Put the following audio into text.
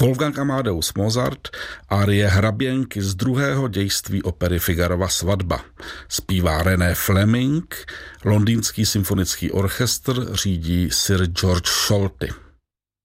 Wolfgang Amadeus Mozart, árie Hraběnky z druhého dějství opery Figarova svatba. Zpívá René Fleming, Londýnský symfonický orchestr řídí Sir George Solti.